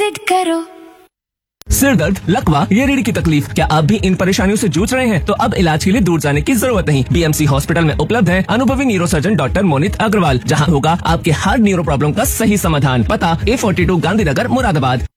Visit करो। सिर दर्द, लकवा या रीढ़ की तकलीफ, क्या आप भी इन परेशानियों से जूझ रहे हैं? तो अब इलाज के लिए दूर जाने की जरूरत नहीं। बीएमसी हॉस्पिटल में उपलब्ध है अनुभवी न्यूरोसर्जन डॉक्टर मोनित अग्रवाल, जहां होगा आपके हर न्यूरो प्रॉब्लम का सही समाधान। पता A42 गांधीनगर मुरादाबाद।